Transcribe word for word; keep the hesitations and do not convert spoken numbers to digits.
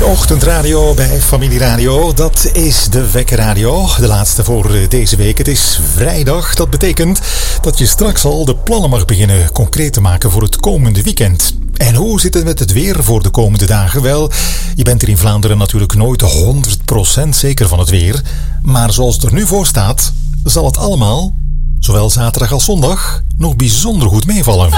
Ochtendradio bij Familie Radio, dat is de Wekkerradio. De laatste voor deze week. Het is vrijdag. Dat betekent dat je straks al de plannen mag beginnen concreet te maken voor het komende weekend. En hoe zit het met het weer voor de komende dagen? Wel, je bent er in Vlaanderen natuurlijk nooit honderd procent zeker van het weer. Maar zoals het er nu voor staat, zal het allemaal, zowel zaterdag als zondag, nog bijzonder goed meevallen.